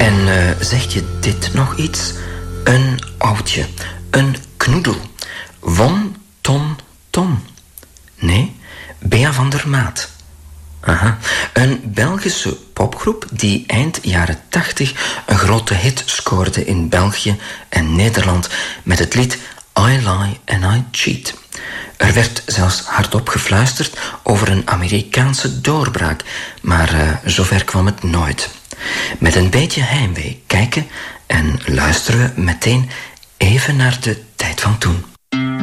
En zeg je dit nog iets? Een oudje, een knoedel. Won, ton, ton. Nee, Bea van der Maat. Aha. Een Belgische popgroep die eind jaren 80 een grote hit scoorde in België en Nederland met het lied I Lie and I Cheat. Er werd zelfs hardop gefluisterd over een Amerikaanse doorbraak, maar zover kwam het nooit. Met een beetje heimwee kijken en luisteren we meteen even naar de tijd van toen.